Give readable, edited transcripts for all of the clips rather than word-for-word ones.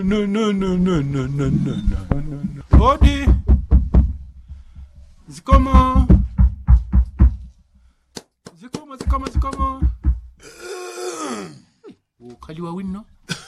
Body. Zikomo. Ukaliwa wino.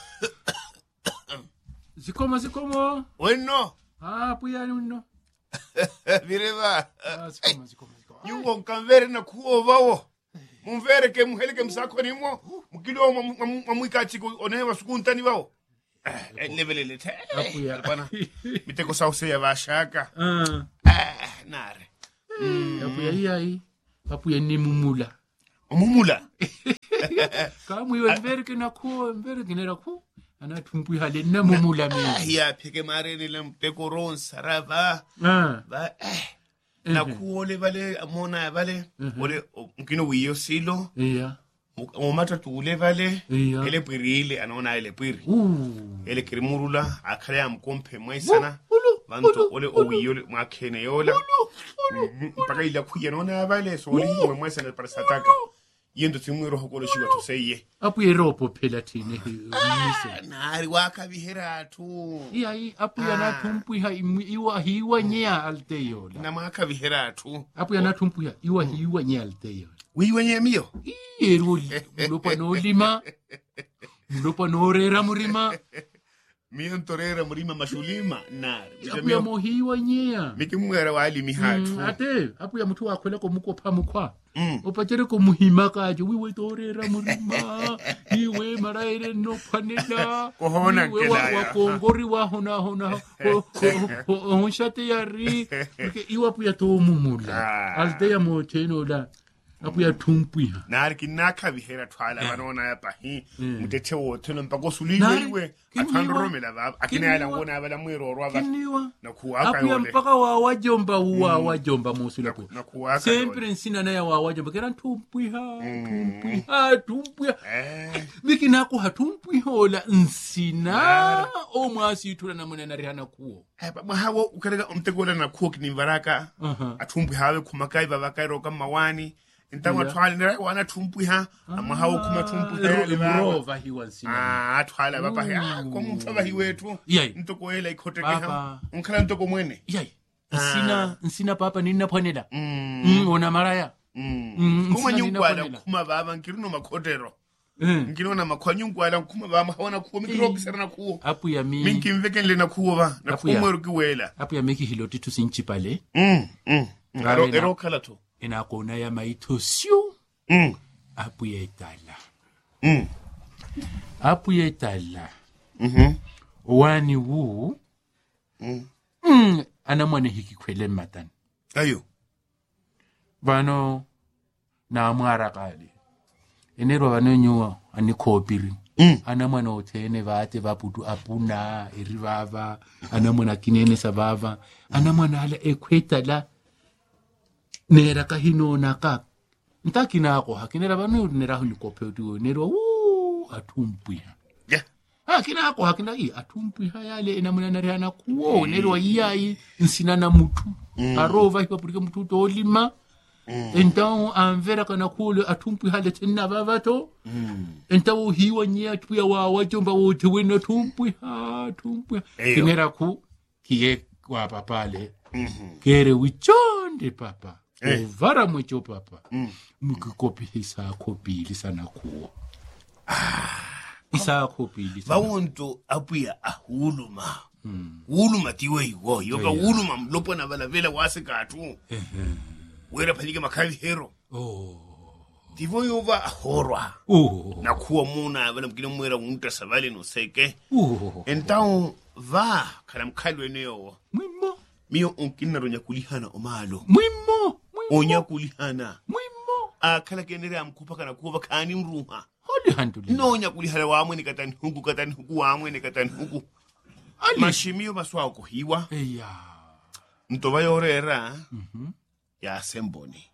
Zikomo. Wino. Puya wino. Vireva. Zikomo. Nyungo nkamvere na kuovawo. Mumvere ke muheleke msako nimo. Mukilo mamwikati onewa sukuntani wao. Levelele te. Apuya. Bana. Miteko sauce ya vashaka. Nare. Apuya iyai. Apuya ni mumula. Mumula. Kamu iwe mvereke na kuo, mvereke nera kuo. Anatumpu hale na mumula mimi. Ya peke mare ni lemteko ron sarava. Va na kuole vale amona vale. Ole mkino wiyo silo. Iya. Omata tuule vale. Ele pirile anona ele piri. Ele kirimurula akale amkompe mwaisana. Vanto ole owiyo makene yola. Mpaka ila kuya nona vale so ole hiwe mwaisana para sataka. Yendo timwiro hokolo shiwa tuseye. Apuya ropo pelatine. Nari waka vihera tu. Iyai apuya na tumpu hiwa nyea alteyola. Na maka vihera tu. Apuya na tumpu hiwa nyea alteyola. Wiwe nye mio. Mlopa no lima. Mlopa no rera murima. Mio ntorera murima mashulima. Nari. Apuya mohiwa nyea. Miki mwera wali mihatu. Ate, apuya mtu wakwela ko muko pamukwa. Opachere ko muhima kaje wiwe torera murima. Iwe maraire no panela. Kohona kelaya. Wakongori wa hona. Honshate yari. Iwa apuya to mumula. Alteya moteno la. Apuya tumpuya. Nari kinaka vihera twala banona ya pahi. Mutete wote mpako suliwe. Atandromela baba. Akine ala ngona abala mwiro rwava. Kiniwa. Na kuwaka apuya yole. Mpaka wajomba wajomba musulapo. Na kuwaka sempre nsina na ya wajomba kera tumpuya. Miki nako hatumpuya hola nsina. O mwasi itula na mwana narihana kuo. Mahawo ukarega umtegola na kuo kinimbaraka. Atumpuya hawe kumakai babakai roka mawani. Ntango twala nira wana tumpuya. Mahawo kuma tumpuya. Mrova hiwa nsina. Twala baba ya. Kwa mtaba hiwetu. Ntoko hela ikote kiha. Unkala ntoko mwene. Nsina papa nina ponela. Ona maraya. Kuma nyungwala kuma baba nkiruno makotero. Ngino na makwanyungwala kuma baba hawana kuwa mikiroki sana kuwa. Apu ya mi. Minki mvekele na kuwa ba. Na kuwa mweruki wela. Apu ya meki hiloti tusinchi pale. Ero kala to. Ina kona ya maito siu. Apu ya itala. Apu ya itala. Wani wu. Ana mwane hiki kwele matan. Ayo. Vano na amara kali. Enero vano nyua ani kopiri. Ana mwana otene vate vaputu apuna erivava. Ana mwana kinene sabava. Ana mwana ala ekweta la. Nera kahino naka. Ntaki na ako hakinera vano nera hulikope utuo. Nero atumpuya. Kina ako hakina atumpi hayale ena mwana narihana kuo nero iyai nsina na mutu arova hipa purike mutu to lima então anvera kana kuo atumpi hale tena vavato então hiwa nyia tuya wajomba wote wena tumpi kinera ku kiye kwa papale kere wichonde papa vara mwecho papa mukikopi hisa kopili sana kuo Isa kopili. Bawonto apuya ahuluma. Huluma tiwe hiwo. Yoka huluma mlopo na vela wase katu. Wera palike makavi hero. Tivo yova ahorwa. Na kuwa muna vela mkina mwera unta savali no seke. Entao va kala mkalwe neo. Mwimo. Mio unkina ronya kulihana omalo. Mwimo. Onya kulihana. Mwimo. Kala kenere amkupa kana kuwa kani mruha. Nonya kulihala wamwe ni katani huku wamwe ni katani huku. Mashimio maswa kuhiwa. Mtoba yorera ya semboni.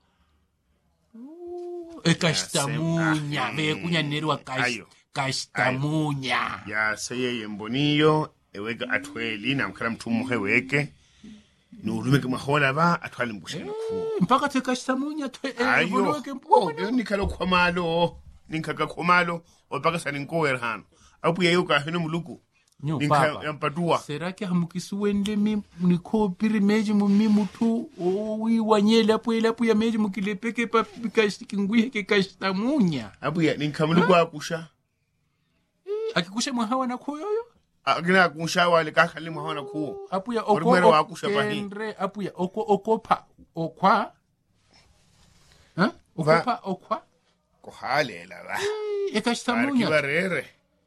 Kashtamunya. Kunya nerwa kashtamunya. Ya seye yemboniyo. Eweka atweli na mkala mtumuhe weke. Nurumeke mahola ba atwali mbushena kuo. Mpaka te kashtamunya. Ayo. Nikalo kwa malo. Ninkaka komalo opaka sanin ko erhano apu yayo ka hino muluku Nyo papa. Yampatua. Seraki hamukisuwende ni kopiri meji mumi mutu owi wanyele apu ya meji mukilepeke papika kingwihe kekashtamunya. Apu ya ninkamulu kwa akusha. Akikusha mwahawa na kuyoyo? Agina akusha wale kakali mwahawa na kuo. Apu ya oko kendre apu ya okopa okwa. Ha? Okopa okwa. Kohalela ba. Ekashtamunya. Arkibarere.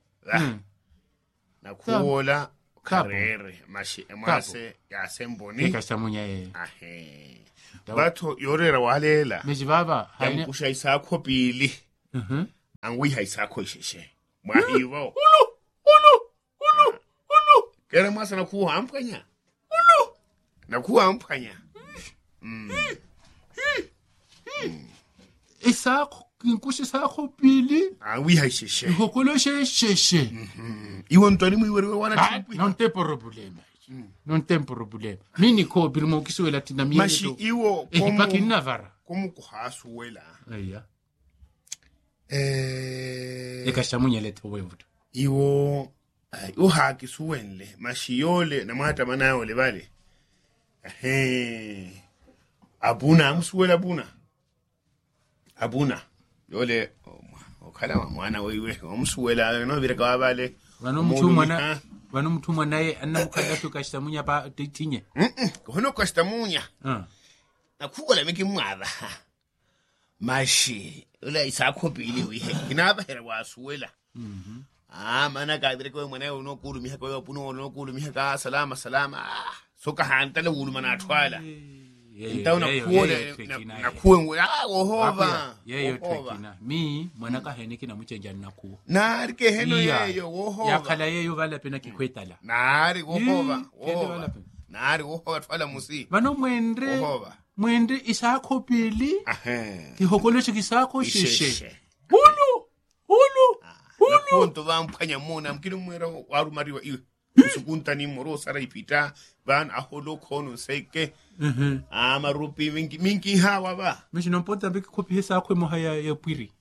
Na kuola karere mase ya semboni Ekashtamunya Bato yorera walela. Meji baba. Yamusha isakho pili. Angwi haisakho isheshe. Mwahiwa. Ulu. Kera masa na kuwa ampanya. Ulu. Na kuwa ampanya. Isakho kinkushi sakho pili. Angwi haisheshe. Hokolo sheshe. Iwo ntoni mwiwere wana chipu. Non tempo problema. Non tempo problema. Mini ko birmo kisuela tina miyeto. Mashi iwo komu. Paki navara. Komu kuhasu wela. Aya. Ekashamunya leto wevuto. Iwo uhaki suwenle mashiyole na mwata manayo le bale. Abuna amsuwela abuna yole okhala mwana wewe amsuwela no bireka wabale Wano mtumwa naye anamukada tukashtamunya pa tinye. Kono kashtamunya. Na kuola miki mwaba. Mashi ula isakho pili wihe kinaba hera wasuwela. Mana ka dire ko mwana uno kulumi ha ko puno no kulumi ha salama soka hantale uluma na twala ntauna kuole na kuwe wohova yeyo twekina mi mwana ka heneki na muchenja naku nari ke heno yeyo wohova yakhala yeyo vala pena kikwetala nari wohova nari wohova twala musi bano mwendre isakho pili kihokoloche kisakho sheshe hulu Ponto vampanya mona mkino mwera warumariwa iwe usukunta ni moro sara ipita van aholo kono seke amarupi minki hawa ba mishi nomponta biki kopi hesa akwe mohaya ya pwiri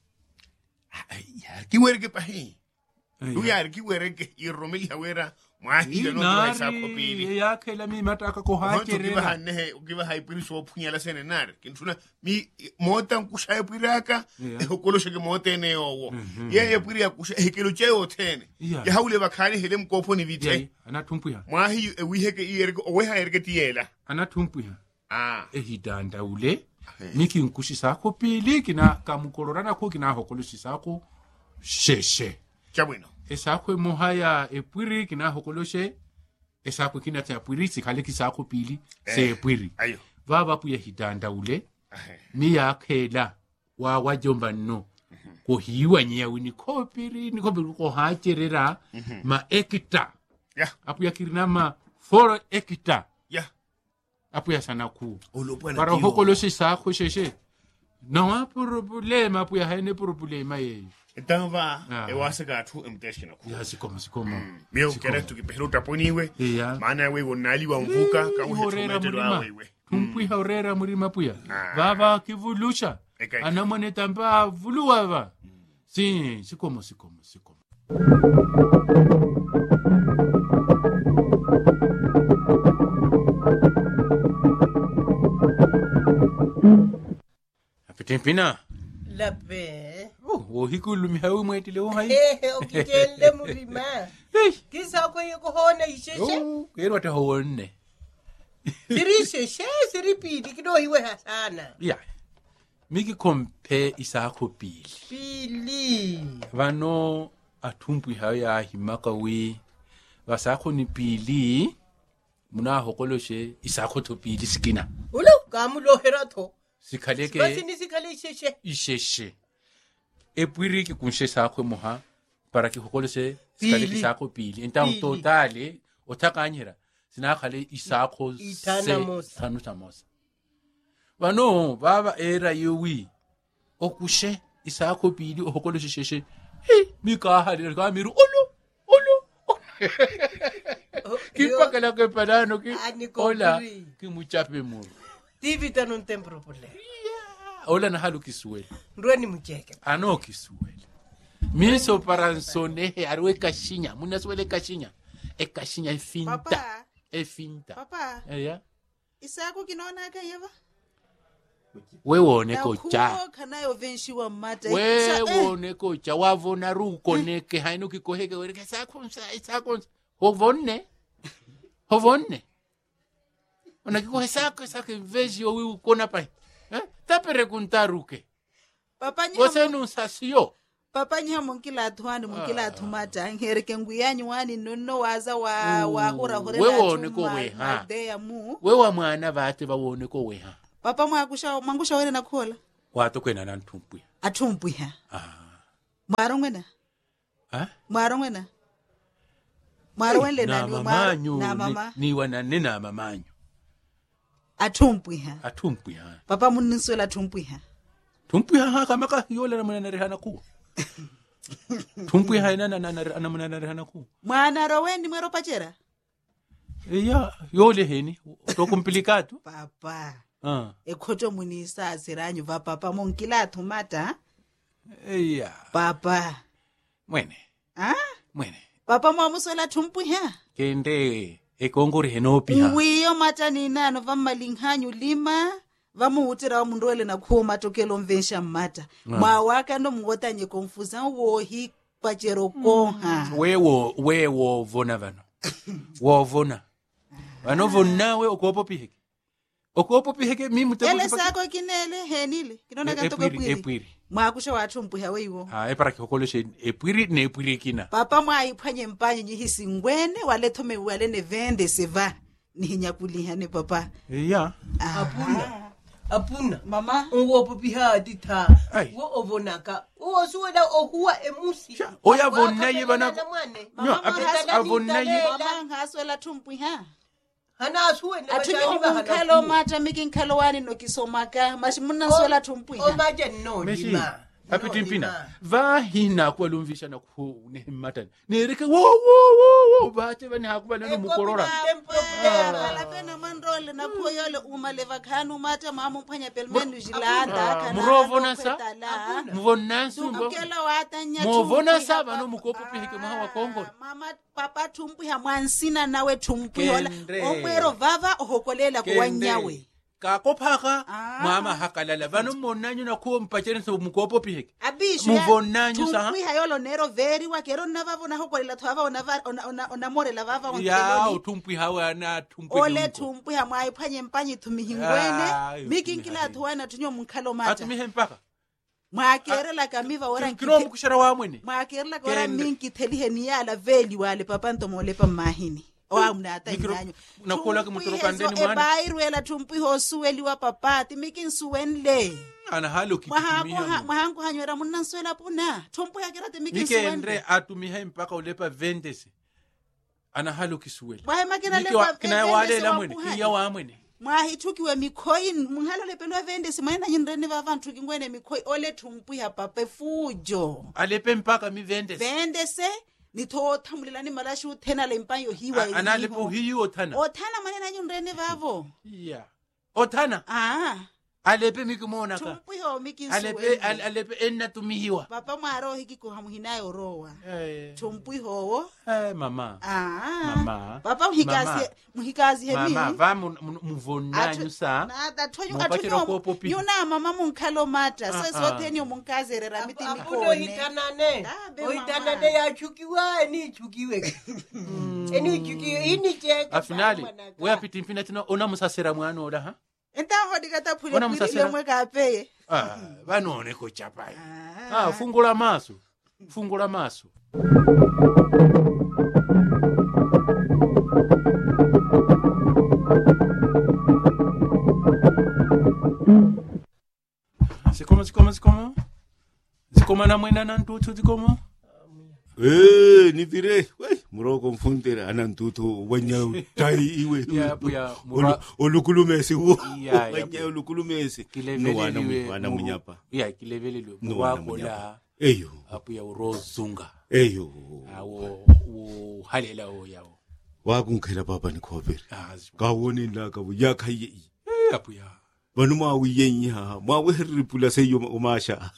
ya kiwereke pahi uyari kiwereke iromeli hawera mwahi no tuwaisa kopili ya kela mi mataka ko hakerera ukiva haipiri so punya la senenar kintuna mi mota nkushaye pwiraka ehokoloshe ke mote ne owo ye pwiri akusha hekelo cheo tene ya haule bakani hele mkopo ni vite anatumpuya mwahi wiheke iyereke oweha yereke tiela anatumpuya ehidanda ule miki nkushi sako pili kina kamukolorana ko kina hokoloshi sako sheshe chabwino esakwe mohaya epwiri kina hokoloshe esakwe kina ta pwiri sikale kisako pili se epwiri ayo baba puya hidanda ule miya khela wa jomba no ko hiwa nyewe ni kopiri ko hacherera ma ekita apuya kirina ma 4 ekita apuya sana ku para hokoloshe sako sheshe no problema apuya haine problema ye Etava ewasaka tu emteshina ku. Ya sikoma. Mio kere tukipehelo taponiwe. Maana wewe nali wa mvuka ka uhetumetero wewe. Tumpwi horera murima puya. Baba kivulusha. Anamone tamba vuluwa ba. Sikoma. Apetempina. Lape. Hikulumi hawe mwetile uhai. Okitele murima. Kisa ko yeko hona isheshe. Kero ta honne. Siri sheshe, siri pidi kido hiwe hasana. Ya. Miki kompe isako pili. Vano atumpwi hawe ya himaka we. Vasako ni pili. Muna hokoloshe isako to pili sikina. Ulo kamulo herato. Sikaleke. Basi ni sikale isheshe. Epwiri ki kunshe sakwe moha para ki hokolose sikale ki sako pili enta totale otakanyira sinakhale isakho sanusamosa bano baba era yewi okushe isakho pili ohokolose sheshe mika hali ka miru olo kipakala ke padano ki ola ki muchape muru tivita non tempro pole ola na halu kisuwela ndweni mujeke ano kisuwela miso paransone arwe kashinya munaswele kashinya ekashinya efinta Papa. efinta Papa. ya Isako kinaona akayeva? wewone kocha Kanayo venshiwa mata. wewone kocha wavona rukoneke haino kikoheke wereke sakho hovonne ona kikohe sakho veji owi ukona pai tapere kuntaruke Papa gosenu sasiyo Papa nya monkila athwani monkila athumata ngereke nguyanyi wani nonno waza wa hora wewone ko weha deya mu wewa mwana vate vawone ko weha Papa mangusha wele nakhola wato kwena na ntumpwi athumpwiha mwaro ngwena mwaro ngwena mwaro wele na nani mamanyu na mama ni wana nena mamanyu athumpwiha Papa munniswela athumpwiha tumpwiha kama ka yola na mwana rehana ku tumpwiha na mwana rehana ku mwana rowendi mwero pachera ya yole heni to complicado Papa ekhoto munisa asiranyu va papa monkila athumata ya Papa mwene Papa mwamuswela thumpwiha kende ekongori henopiha wiyo mata ninano vammalinghanyu lima vamuhutira wa mundu wele na khuo matokelo mvensha mmata mwawaka ndo mngotanye konfuza wohi pachero konha wewo vona vano wovona vano vonawe okopo piheke mimi ele sako kinele henile kinona katoko epwiri mwakusha wathu mpuha weiwo para que okoloshe epwiri ne epwiri kina papa mwayiphanye mpanye nyihisi ngwene walethome wale ne vende seva nihinyakuliha ne papa ya apuna mama uwopo pihadi ta wo ovonaka uwo suweda ohuwa emusi oya vonaye bana avonaye mama ngaswela thumpwiha hana asuwe ne athunywa mkhalo mata miki nkhalo wani nokisomaka mashimuna swela thumpwiha omaje no dima apitimpina vahina kwalumvisha na ku ne mata nereke wo bate bani hakuba no mukorora la pena mandole na poyole uma levakhanu mata mama mphanya pelmenu jilanda kana murovona sa mvonansu mukela watanya muvona sa bano mukopo pihike mawa kongo mama papa thumpwiha mwansina nawe thumpwihola omwero vava ohokolela kuwanyawe kakophaka mama hakalala vano monanyu na kho mpachene so mukopo piheke abisho muvonanyu sa thumpwiha yolo nero veri wakero navavona hokolela thava ona morela vava ya thumpwiha wana thumpwiha ole thumpwiha mwayiphanye mpanyi thumihingwene mikinkila thuwana thunyo munkhalo mata atumihe mpaka mwakerela kamiva ora kino mukushara wa mwene mwakerela ora minki thelihe yala veli wale papa ntomole pa mahini wamna atanyanyo nakola ke mutoroka ndeni mwana ebairwela thumpwiho suweli wa papa timikin suwenle ana halo kitimia mwahangu hanywera munanswela puna thumpwiha kera timikin suwenle mikendre atumihe mpaka ulepa vendese ana halo kisuweli bwahe makena lepa kina wale la mwene kiya wa mwene mwahithukiwe mikhoi munghalo lepelwa vendesi mwana nyindreni vavantu kingwene mikhoi ole thumpwiha papa fujo alepe mpaka mi vendese nitho thamulelani malashi uthena le mpanyo hiwa analepo hiyo othana manena nyundreni vavo yeah othana alepe mikimona ka thumpwiho mikinsu alepe enna tumihiwa papa mwaro hikiko hamuhinayo rowa thumpwiho wo mama papa muhikazi hemi mama va muvonanyu sa na thonyu athonyu yona mama munkhalo mata sesotheni munkazerera miti mikone ohitanane yachukiwa eni chukiwe ini cheka afinali we apitimpina tino ona musasera mwana oda ha entaho dikataphule pile mwe kapeye vanone ko chapai fungula maso Sikoma na mwena na ntutu zikomo nivire muroko mfundira ana ntutu wanya tai iwe olukulumesi wanya olukulumesi no wana munyapa kilevele lo wakola apu ya urozunga awo halela yawo wakunkhela baba nikhopere kawoni la ka yakhaye apu ya banuma uyenya mwawe ripula seyo umasha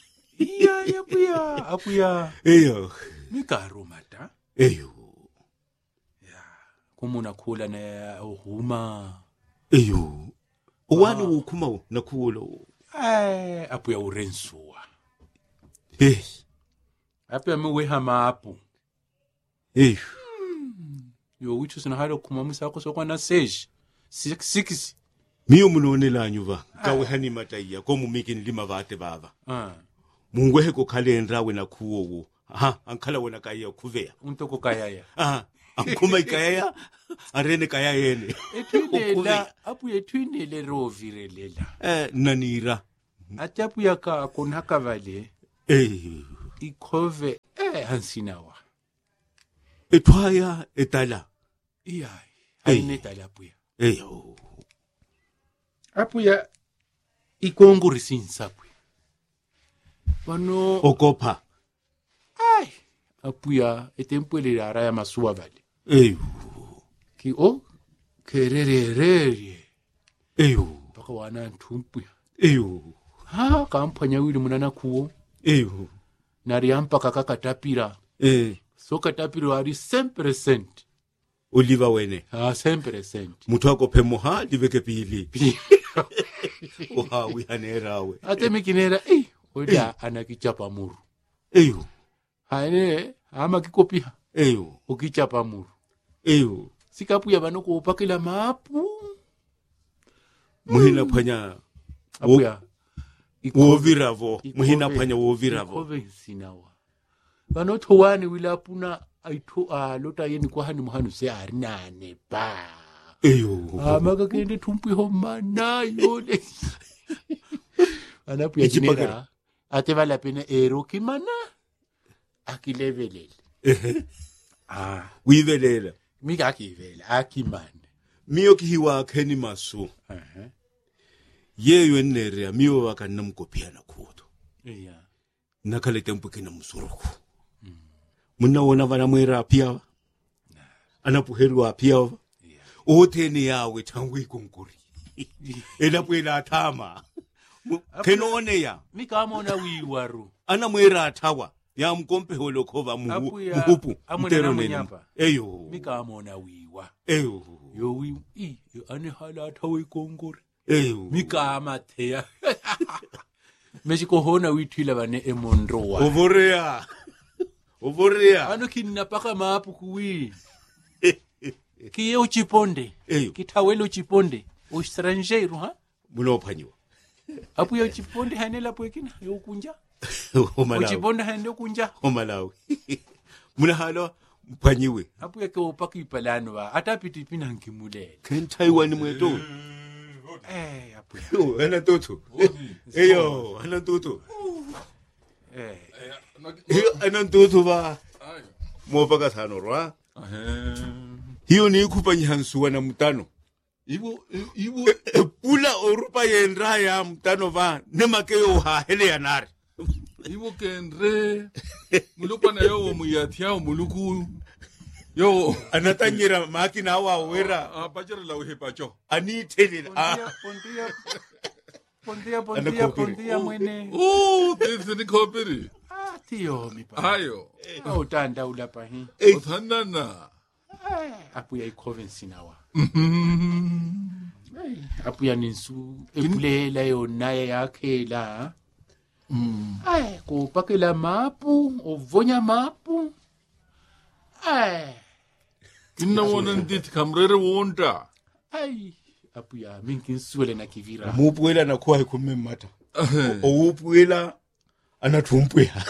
apu ya mikaro mata ya kumuna khula na uhuma eyo wani ukhuma nakhulo apuya urensuwa eh apuya miweha mapu eyo yo withi sinahalo khuma misakho sokwana 6 miyo munonelanyu va kawe hani mataiya komu mikini lima vate baba mungwehe ko khalendra wena khuwo ankhala wena kaya khuvea untoko kayaya ankhuma ikaya arene kaya yene etwinela apuya etwinele rovirelela nanira atapuya ka konaka vale ikhove hansinawa etwaya etala iyai ayinetala apuya eyo apuya ikongurisinsa apuya vano okopa apuya etempwele ara ya masuwa vale eyo ki kerererere eyo paka wana ntumpuya eyo kamphanya wili munana kuwo eyo nari yampaka kakatapira so katapira wari 100% oliva wene 100% muthu wako phemoha liveke pili wihanerawe atemikinera oda anakichapa muru eyo haene amakikopiha eyo ukichapa muru eyo sikapuya vanoko upakila mapu muhina phanya apuya woviravo muhina phanya woviravo ikove sinawa vanothowani wilapuna aitho lota yeni kwa hani muhanu se arinane ba eyo amakakende thumpiho manayo le anapuya jinera atevala pena kimana akilevelele wivelela mika akivela akimane miyo kihiwa kheni masu yeyo nere miyo wakanna mkopiana khuto nakale tempo kena musuruku muna wona vana mwera pia anapuherwa pia otheni yawe tangu ikonkuri elapwela athama kenone ya mikamona wiwaru ana mwera athawa ya mkompe holokhova muhupu mtero nene eyo mikamona wiwa eyo yo wi ane hala athawa ikonkuri eyo mikama theya meshiko hona withila bane emonrowa ovorea ano kinna paka mapu kuwi kiye uchiponde eyo kitawelo uchiponde o stranger mulophanyiwa apu ya uchiponde hanela pwekina yo kunja omalawi uchiponde hande kunja omalawi muna halo mphanyiwe apu ya ke opaka ipalano ba atapiti pina nkimulele ken Taiwan mweto apu ana toto eyo ana toto ana toto ba mopaka thano rwa hiyo ni kupanya hansuwa na mutano ibo pula orupa yendra ya mutano va nemakeyo ha hele yanari ibo kendre mulupa na yo muyathia muluku yo anatanyira makina wa wera pachera la uhepacho ani telela pondia mwene tini kopiri tiyo mipa ayo utanda ulapa hi uthanana apu ya icovensi nawa apu ya ninsu epulela yona yakhela kupakela mapu uvonya mapu kinna wona nditi kamrere wonta apu ya minkinsuele na kivira mupuela na kuwa kumemata oupuela anathumpweha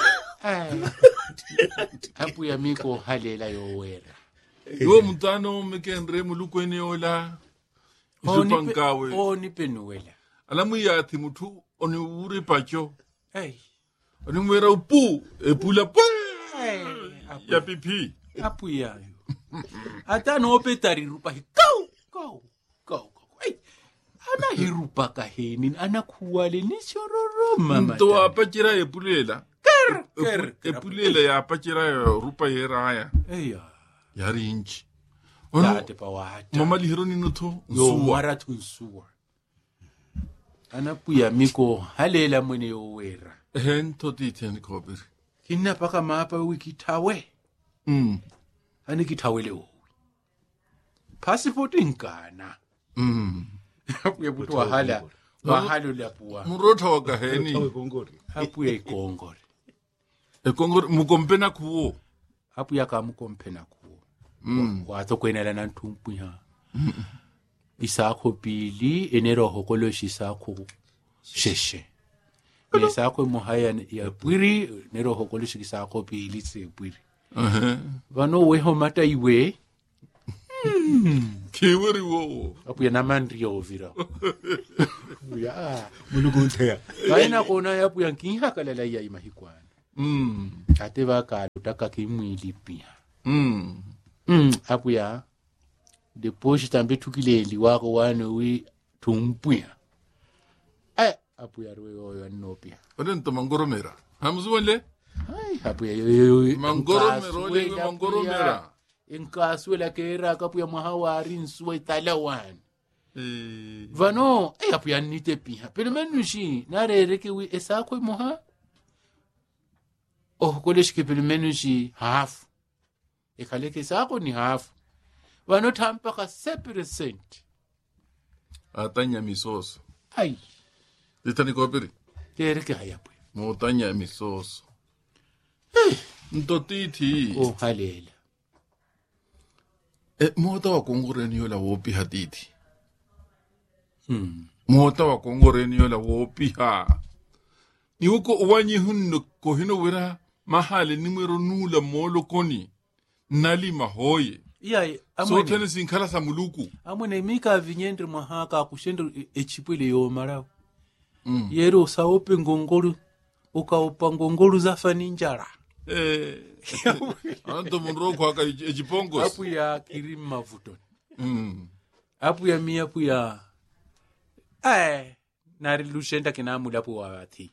apu ya miko halela yowera yo mutano mekendre mulukweni yola zupankawe oni penuela alamu yathi muthu oni uri pacho oni mwera upu epula ya pipi apu ya atano opetari rupa go ana hirupa kaheni anakuwale ni chororoma mto apachira epulela epulela ya apachira rupa yeraya yari inchi tate pawata mama lihiro ni nuto yo maratu nsuwa anapuya miko halela mwene yowera hento titeni kobiri kinna paka mapa wikitawe ani kitawele wo passport ingana apuye buti wahala ulapuwa murotha wa kaheni apuye ikongore ekongore mukompena kuwo apuye akamukompena kuwo watokwenela na ntumpuya isakho pili eneroho koloshi sakho sheshe nesakho mohaya ya pwiri neroho koloshi sakho pili tse pwiri vano weho mata iwe kiwiri wo apuya namandri ovira ya mulukunthea kaina kona yapuya nkinhakalela ya imahikwana ateva kalutaka kimwili pia apuya deposit tambe tukileli wako wane wi tumpuya apuya rwe oyo anopia odento mangoromera hamzuwele apuya mangoromera inkaswela kera kapuya mahawari nsuwe talawan vano apuya nite pia pero menushi narereke wi esakho moha koleshike pero menushi half ekaleke sakho ni half vano tampa ka 7% atanya misoso ai litani kopiri kereke hayapo motanya misoso ntotiti halela mota wa kongoreni yola wopi hatiti mota wa kongoreni yola wopi ha niuko uwanyi hunno ko hino wira mahali nimero nula molo koni nali mahoye iya so tene sinkhala sa muluku amone mika vinyendre mahaka kushendre echipwele yo mara yero saope ngongolu ukaopa ngongolu zafani njara anto munro kwa ka echipongo apu ya kirim mavuton apu ya mia apu ya nari lushenda kinamu lapu wati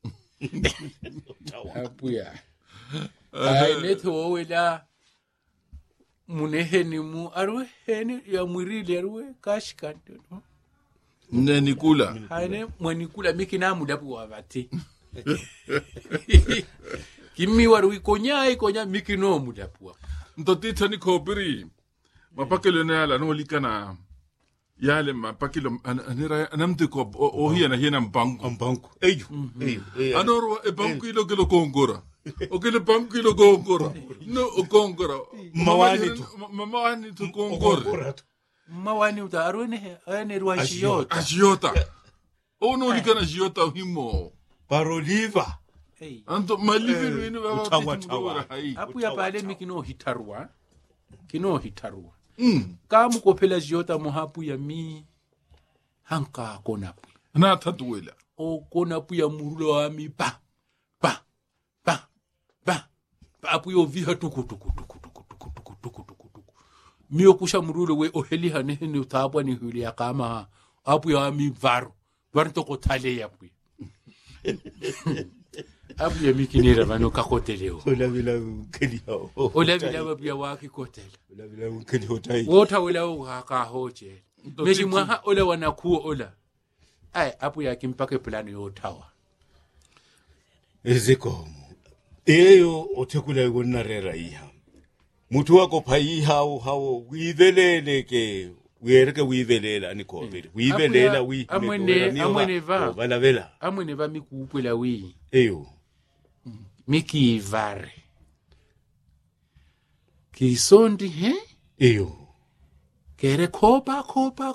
apu ya neto wela muneheni mu arwe heni ya mwirili arwe kashikante no nenikula haine mwanikula mikinamu lapu wati kimi waru ikonya mikino mudapua ntotita ni kopiri mapakelo ne ala no likana yale mapakelo anira anamte ko ohia na hiena mbanku eyo anoro e banku ilo kelo kongora okele banku ilo kongora no kongora mawani to kongora mawani utarone ane ruashiyota ashiyota ono likana shiyota himo paroliva anto malive lwini utawa apu ya pale mikino hitarwa kamu kopela jota mohapu ya mi hanka konapu na tatuwela o konapu ya murulo wa mi pa apu yo viha tuku miyo kusha murulo we oheli haneheni utabwa ni huli ya kama apu ya mi varu toko tale ya pu apu ya mikinera vano kakoteleo olavila ukelio olavila wapia waki kotela olavila ukelio tai wota wela uhaka hoche meji mwaha ola wanakuo ola apu ya kimpake plano yotawa eziko eyo otekula yonarera iha mutu wako pai hao wivelele ke uyereke wivelela ani kopiri wivelela wi amwene va balavela amwene va mikupwela wi eyo miki vare kisondi he eyo kere kopa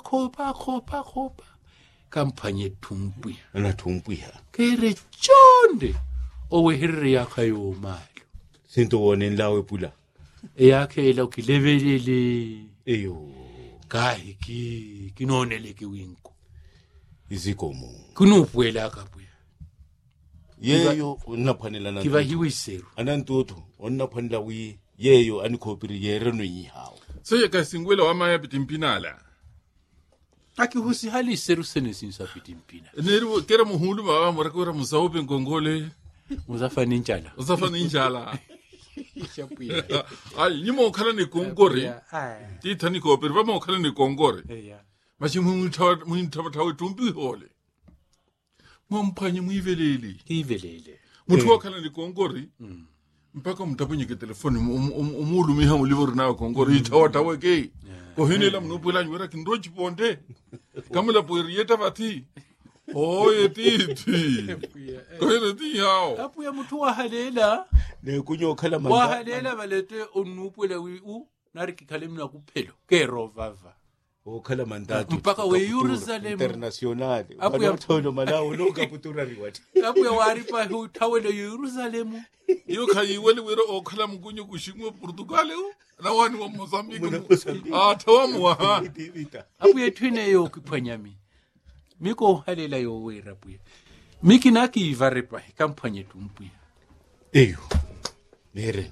kampanye tumpuya ana tumpuya kere chonde oweherre yakayo malo sinto wone lawe pula eyakhe la ukilevelele eyo kai kinonele kiwinko izikomo kunupwela kapuya yeyo unaphanela na kiva hiwiseru anantoto onaphanela wi yeyo anikopiri yere no yihawo so ka singwela wa maya bitimpinala akihusi hali seru sene sinsa bitimpina neri kera muhulu baba morakora musaope ngongole uzafani njala chapuya ai nyimo khala ni kongore tita ni kopiri va mo khala ni kongore machi muinthawa tumbi hole momphanye muivelele ivelele muthu wakhala ni kongori mpaka mtapunye ke telefoni umulu miha ulivori na kongoro itawa ke ko hinela mnupula nywera kindochi ponde kamela poirieta bati oye titi ko hine ti hao apu ya mtu wahalela ne kunyokhala wahalela balete onupula u nariki kalemna kuphelo ke rovava okhala mandatu mpaka we Jerusalem international apu ya mthono malawo lokaputura riwati apu ya waripa hutawele Jerusalem yo khayiwele wero okhala mkunyo kushimwe Portugal na wani wa Mozambique tawamu wa apu ya twine yo kiphanyami miko halela yo wera puya miki naki varepa kampanye tumpuya eyo mere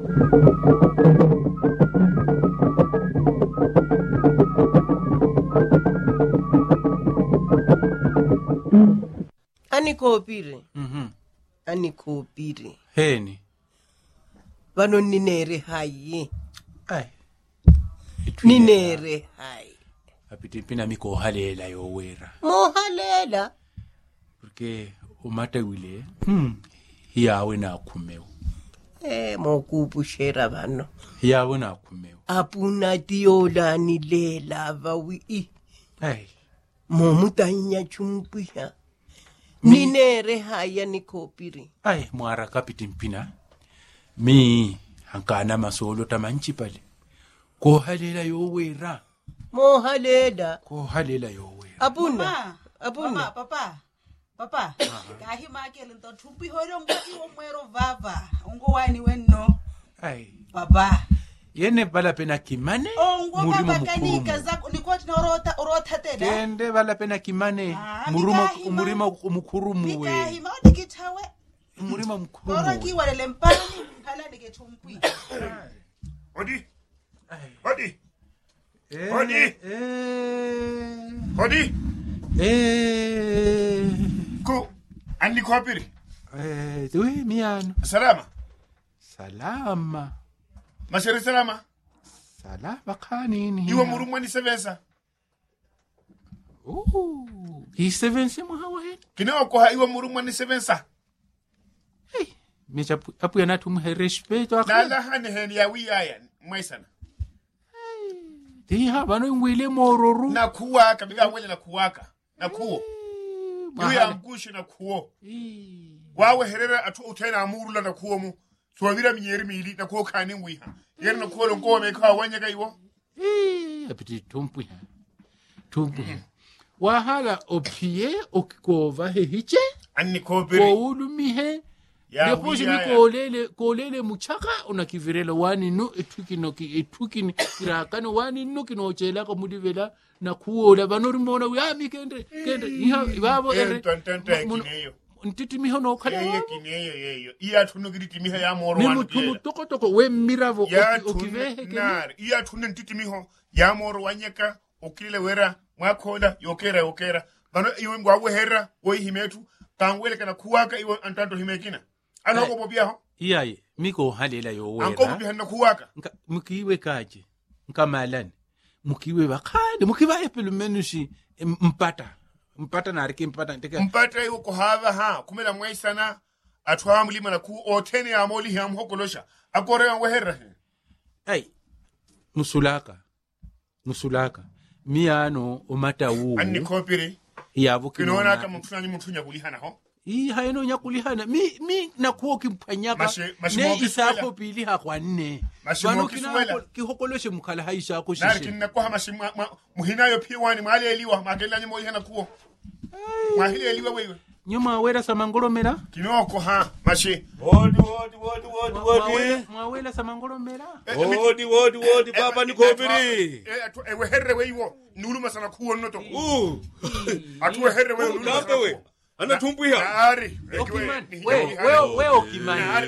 anikopire heni vanoninere hayi ai ninere hayi apitipina miko halela yo wera mohalela porque umata wile yawe na khumeo mokupushera vano yawe na khumeo apuna tiolani lela vawi ai momutanya chumpuya ninere haya nikopiri ai mwara kapitimpina mi hankana masolo tamanchi pale ko halela yo wera mohalela ko halela yo wera apuna papa kahi makele nto thupi hore ngoti omwero vava ungowani wenno ai papa yene bala pena kimane ngo baba kanika zako nikoti orota tena kende bala pena kimane murima mukhurumu we kahi maudikithawe murima mukhurumu ora kiwalele mpani phala ndikechumpwi Hodi ko andi kopiri we miano salama mashere salama khanini iwe murumwa ni sevensa hi sevense mwawa he kino ko ha iwe murumwa ni sevensa mecha apu yana tumu respect nala hane hen ya wiyaya mwaisana ti ha bano ngwile mororu na kuwa kabiga wele na kuwaka na kuo iwe angushi na kuo wawe herera atu utena amurula na kuo mu swabira minyeri mili na kuo kani ngwiha yer na kuo lonko me ka wanya ka iwo apiti tumpu wahala opie okikova hehiche anni kopiri ko ulumihe depois mi kolele muchaka unakivirela wani no etukini kirakano wani no kinochela ko mudivela na kuola banori mona yami kende iha babo ntiti miho no khala kineyo iya thunu kiti miho ya moro wanu ni toko we miravo okivehe kende iya thunu ntiti miho ya moro wanyeka okile wera mwakhola yokera bano iwe ngwawe hera wo himetu kangwele kana kuwaka iwe antanto himekina anoko bobiaho iyaye miko halela yo wera anko bobihanna kuwaka mukiwe kaje nkamalani mukiwe bakhande mukiba epelu menushi mpata na arike mpata iwe ko hava kumela mwaisana atwa mulima na ku otene ya moli ya mhokolosha akore wa herra ai musulaka miano omata wu anni kopiri yabo kinona kama mtunya kulihana ho hayeno nyakulihana mi nakuo kimpanyaka ne isako pili hakwanne bano kina kihokoloshe mukhala haisha ko shishe nari kinna ko hamashimwa muhinayo piwani mali eliwa magelanye mo ihana kuo mahile eliwa wewe nyuma wera samangolomera kinoko mashi wodi mwawela samangolomera wodi baba nikopiri ewe herre weiwo nuluma sana kuo noto atu herre wewe nuluma ana tumbuya ari wewe okimani ari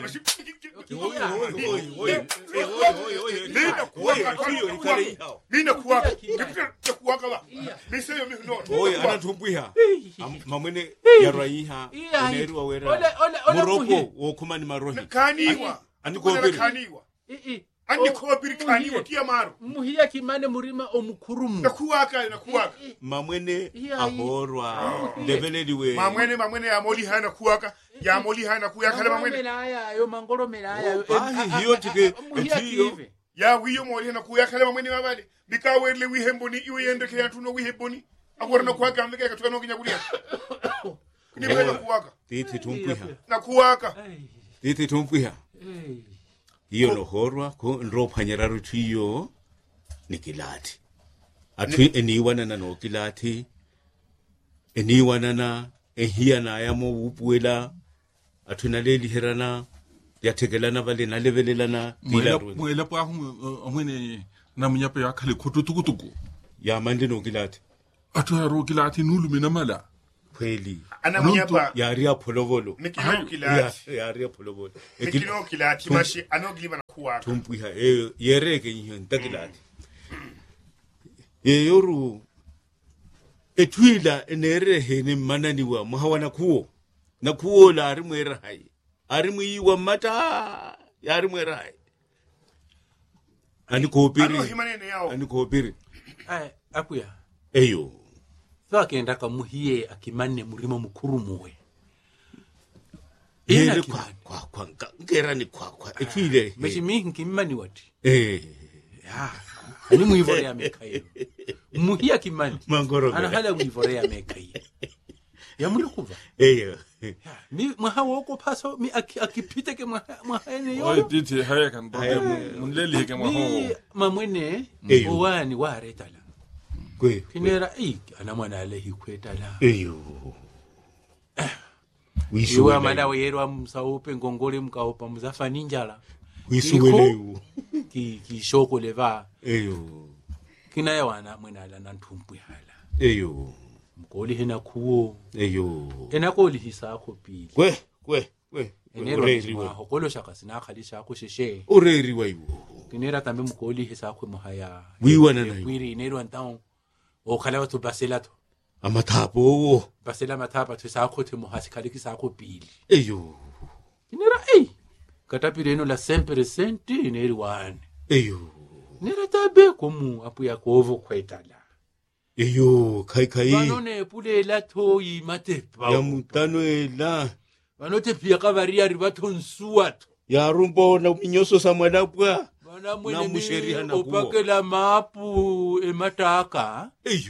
mina kuwaka ba miseyo mihno ana tumbuya mamwene yaraiha uneru wawera muropo wokumani marohi kaniwa anikopiri kaniwa Ani kopiri kani otia maru. Muhia kimane murima omukurumu. Nakuwaka. Mamwene ahorwa. Develediwe. Mamwene amoli hana kuwaka. Ya amoli hana kuyaka la mamwene. Melaya yo mangoro melaya. Hiyo tike etiyo. Ya wiyo moli hana kuyaka la mamwene mabale. Bikawerle wihemboni iwe yende kaya tuno wihemboni. Agora no kuwaka ambeke katuka no kinyakulia. Ni bela kuwaka. Titi tumpiha. Na kuwaka. Titi tumpiha. Hiyo no horwa ko ndropa nyararu tiyo ni kilati. Atu eniwana na no kilati. Eniwana na ehia na ayamo upuela. Atu naleli herana. Yategelana vale nalevelelana. Mwela pa mwene na mnyapa ya kale kututukutuku. Ya mande no kilati. Atu haro kilati nulu minamala. Kweli. Ana mnyapa. Yari apolovolo. Nikino kilati. Yari apolovolo. Nikino kilati. Mashi anogliva na kuwaka. Tumpiha. Yereke nyo ntakilati. Yoru. Etwila enerehe ni mananiwa. Muhawana kuo. Na kuo la arimwera hai. Arimwiwa mata. Ya arimwera hai. Ani kuhopiri. Ano himanene yao. Ani kuhopiri. Akuya. Eyo. Vakenda kamuhie akimane murima mukuru muwe. Ere kwa ngera ni kwa etwile. Meshi mingi kimani wati. Ya. Ani muivore ya mekayo. Muhie akimani. Mangoro. Ana hala muivore ya mekayo. Ya muri kuva. Eyo. Mi mwahawo ko paso mi akipite ke mwahene yo. Oye titi haya kan munleli ke mwaho. Mamwene owani waretala. Kwe. Kinera ana mwana alehi kwetala. Eyo. Wiwa manda weyerwa msaupe ngongole mkaopa muzafa ninjala. Wisuweleyo. Ki shoko leva. Eyo. Kinaya wana mwena ala nantumpu hala. Eyo. Mkoli hena kuo. Eyo. Enakoli hisako pili. Kwe. Enero mwa hokolo shaka sinakali shako sheshe. Ureri waiwo. Kinera tambe mkoli hisako muhaya. Wiwa na nayo. Kwiri enero antao. Okala watu baselato. Amatapo. Basela matapa tu sako te muhasi kaliki sako pili. Eyo. Kinera katapire eno la 100% ineri wane. Eyo. Nera tabe komu apuya kovo kwetala. Eyo, kai. Vanone pule lato imatepa. Ya mutano ela. Vanote pia kavaria ribato nsuato. Ya rumbo na minyoso samwadapwa. Vana mwene ni opake la mapu emataka. Eyo.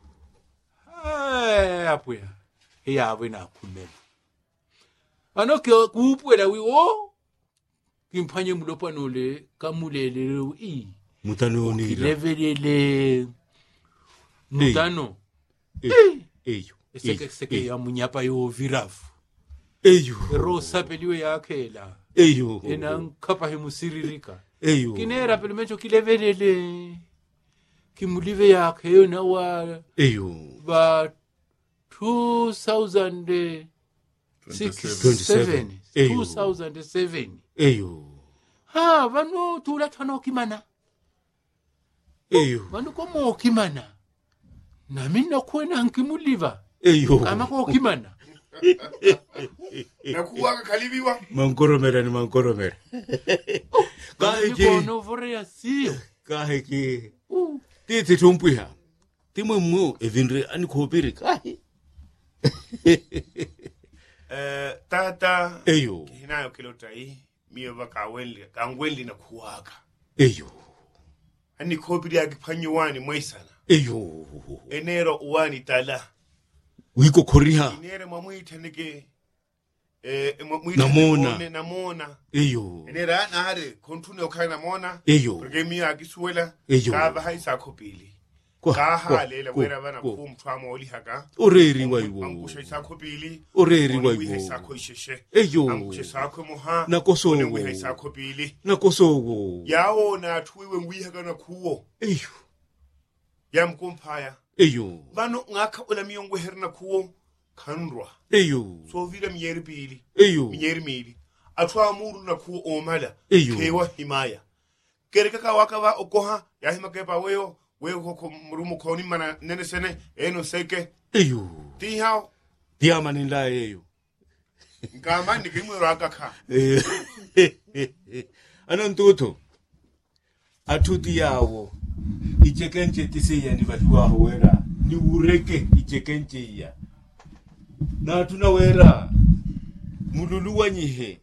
Apuya. Hiya avena kumela. Vanoke kuupwela wiwo. Kimpanye mulopa nole kamulele Mutano onira. Kilevelele. Mutano. Eyo. Seke ya munyapa yo virafu. Eyo. Rosa peliwe ya akela. Eyo. Enankapa himusiririka. Eyo. Kinera pelimecho kilevelele. Kimulive ya akeyo na wa. Eyo. Ba 2027. 2007. Eyo. Vano tula tano kimana. Eyo. Vano komo kimana. Na mina kuena hankimuliva. Eyo. Kama kwa kimana. Na kuwaka kalibiwa. Mankoromera. Kaheki. Kono vore ya siyo. Kaheki. Titi tumpiha. Timu mu evindre ani kuhopiri kahi. Tata. Eyo. Kihinayo kilotai. Miyo baka kangweli na kuwaka. Eyo. Ani kopiri ya kipanyo wani mwaisana. Eyo. Enero uwani tala. Wiko koriha. Enero mamuita nige. Namona. Eyo. Enera na hare kontune okai namona. Eyo. Porque miyo akisuela. Eyo. Kaba haisa kopili. Kaha lela wera bana kumtwamo oli haka. Ureri waiwo. Angusha isako pili. Ureri waiwo. Wihe isako isheshe. Eyo. Angusha isako muha. Nakosowo. Wihe isako pili. Nakosowo. Yawo na tuwe ngwiha kana kuwo. Eyo. Ya mkumpaya. Eyo. Bano ngaka ula miyongo herna kuwo. Kanrwa. Eyo. So vila miyeri pili. Eyo. Miyeri mili. Atwa amuru na kuwo omala. Eyo. Kewa himaya. Kereka wakawa okoha. Ya hima kepa weo. Weo koko murumu koni mana nene sene. Eno seke. Eyo. Ti hao. Diama nila eyo. Nkama nikimu raka ka. Anong tuto? athuti yawo ichekenche tisiya ni vatuwaho wera ni ureke ichekenche iya na tunawera mululu wanyihe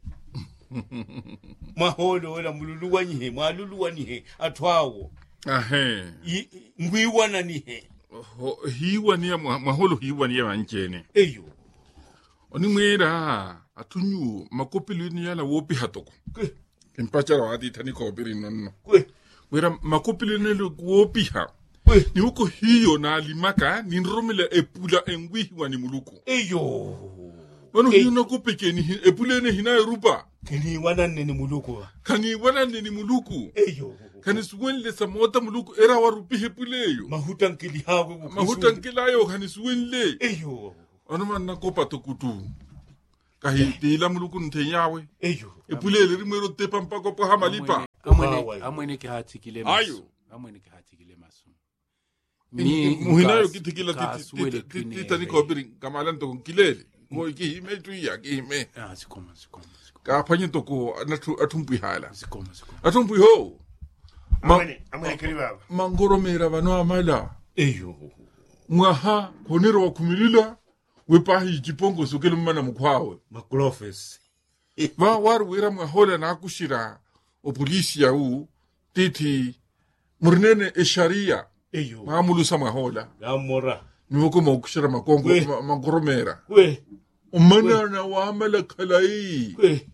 maholo wera mululu wanyihe mwalulu wanyihe atwawo ahe ngwiwana nihe hiwa niya maholo hiwa niya manchene eyo oni mwera atunyu makopili ni yala wopi hatoko impachara wadi tani kopiri nonno kwe wera makopili ni wopi ha ni uko hiyo na alimaka ni nromile epula engwi wani muluku eyo wano hiyo na kopike ni epule ni hina erupa kani wana nini muluku eyo kani suwenle samota muluku era warupi hepuleyo mahutan kilayo kani suwenle eyo ono manna kopa tokutu kahiti la muluku ntenyawe eyo epulele rimero tepa mpako po hamalipa amwene ki hatikile ayo amwene ki hatikile maso muhinayo kitikila titani kopiri kamalan to kilele ko ikihime tuya kihime sikoma ka phanye toko athumpi hala sikoma athumpi ho amwene kiri baba mangoromera vano amala eyo mwaha konero wakumilila wepahi chipongo sokelo mmana mukwawe maglofes waru wera mwahola na kushira opolisi yau titi murnene esharia eyo mamulusa mwahola gamora niwoko makushira makongo mangoromera kwe umana na wamala kalai kwe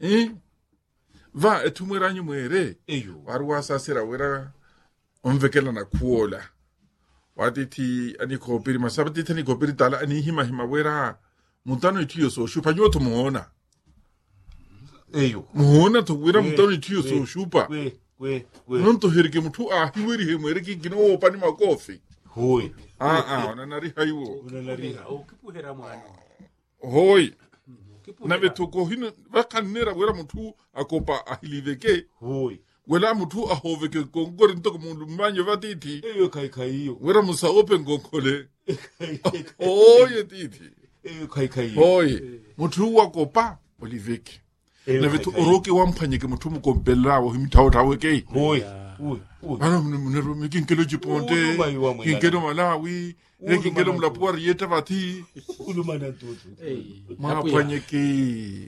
va etumweranyu mwere eyo waru wasasira wera omvekela na kuola watiti ani kopiri masabati tani kopiri tala ani hima wera mutano itiyo so shupa nyoto muona eyo muona to wera mutano itiyo so shupa kwe nonto herike mutu hiweri hemwere kino opani makofi hoi onanari haiwo unanariha ukipuhera mwana hoi na betoko hino vakanera wera mutu akopa ahiliveke hoi wela mutu ahoveke kongore ntoko mundu mbanyo vatiti eyo kaikaiyo wera musa ope ngokole oye titi eyo kaikaiyo oye mutu wakopa oliveke na vetu oroke wampanyeke mutu mukompelawo himitawo ke hoi ana munero mikinkelo jiponte kinkelo malawi kinkelo mlapua rieta vati ulumana ntoto mwapanyeke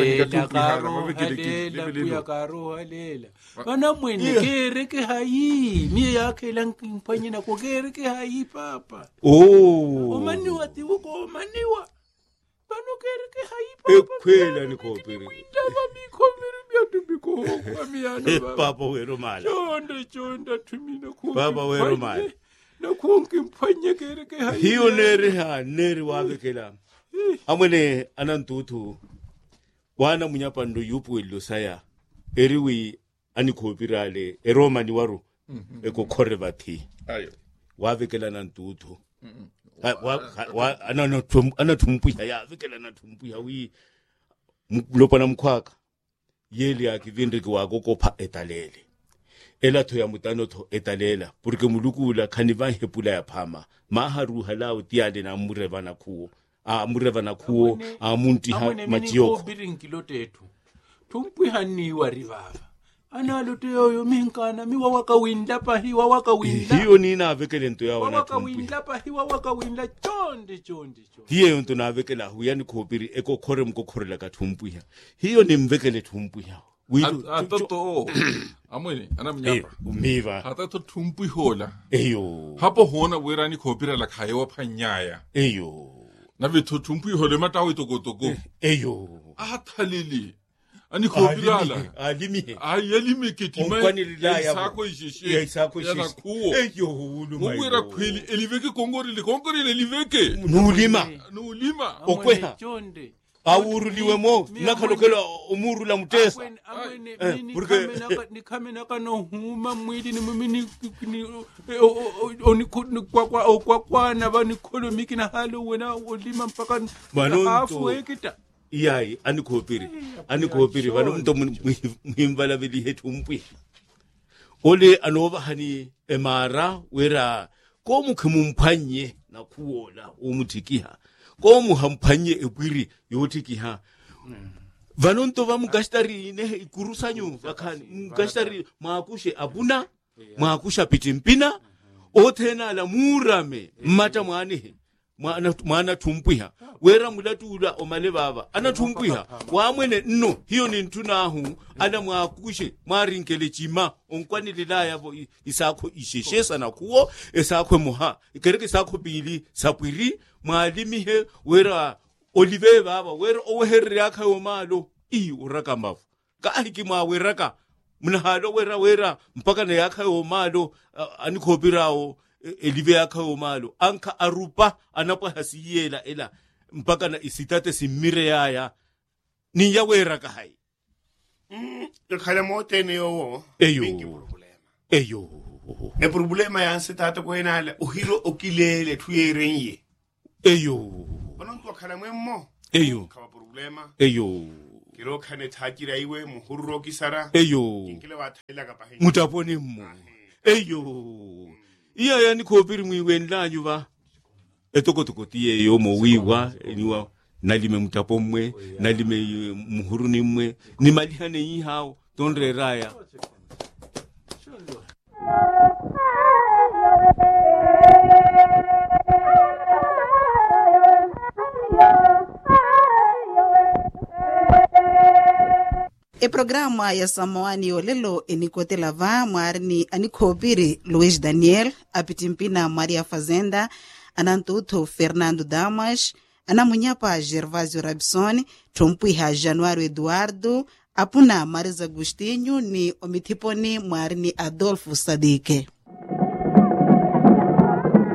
halela karo halela bana mwene kereke hayi mie yake lankipanye na kereke hayi papa omaniwa tiuko maniwa bano kereke hayi papa ekwela ni kopiri ndaba mikomiri byatumbiko kwa miyana papa wero mala chonda tumina ku papa wero mala na kuonke mpanye kereke hayi hiyo neri wabekela amwene anantutu wana munyapando yupu elusaya eriwi ani kopirale eromani waru ekokhore bathi ayo wabekela nantutu anathumpuya yabekela nathumpuya wi lopana mkhwaka yeli akivindiki wako kopha etalele elatho ya mutanoto etalela porque mulukula khani va hepula ya phama maharuha lawo tiale na murevana khuo amunti ha machiyoko birinkilo tethu thumpwihaniwa rivava analo teyoyo minkana miwa wakawinda pahiwa wakawinda hiyo nina avekele nto yawo na wakawinda pahiwa wakawinda chonde hiyo nto na avekela huyani khopiri ekokhore mkokhorela ka thumpwiha hiyo ni mvekele thumpwiha atoto amwene anamnyapa umiva hatato thumpwihola eyo hapo hona werani khopira la khayewa phanyaya eyo na vetho thumpwihole matawo itokotoko eyo athalili ani khopirala alimi ayalimi ketima isako ishishe isako ishishe yana kuo eyo uluma muwera khweli eliveke kongorile eliveke nulima okweha chonde awuruliwe mo nakhalokela umuru la mutesa porque nikamena kana huma mwili ni mimi kwa bani kolomiki na halo wena ulima mpaka hafu hekita iyai anikopiri vano mto mhimbala vili hetu mpwi ole anova hani emara wera komu kemumphanye na kuola umutikiha komu hamphanye ekwiri yotikiha vanonto va mugastari ne ikurusanyo vakhani mugastari maakushe abuna maakusha pitimpina othena la murame mata mwane mwana tumpwiha wera mulatula omale baba ana tumpwiha wamwene nno hiyo ni ntunahu ana mwakushe mwarinkele chima onkwani lilaya bo isakho isheshesa na kuwo esakho moha ikereke isakho bili sapwiri mwalimihe wera olive baba wera oherre yakha yomalo uraka mafu kahiki mwa weraka mnahalo wera mpaka na yakha yomalo anikhopirawo elive yakha yomalo anka arupa anapo hasiyela ela mpaka na isitate simire yaya niya weraka hai khala motene yowo eyo e problema ya nsitata ko enala uhiro okilele thuyerenye eyo bononto khala mwemmo kha problema kiro khane thakira iwe muhurro kisara inkile wathela ka pahe mutapone mmo eyo iya yani khopiri mwiwe ndlanyu ba etokotokotiye yo mowiwa niwa nalime mutapomwe nalime muhuru nimwe ni malihane yihao tondre raya E programa ya Samoani olelo enikotela va mwarini anikopiri Luiz Daniel, apitimpina Maria Fazenda, anantuto Fernando Damas, anamunyapa Gervásio Rabson, trompuiha Januário Eduardo, apuna Marisa Agostinho ni omitiponi mwarini Adolfo Sadike.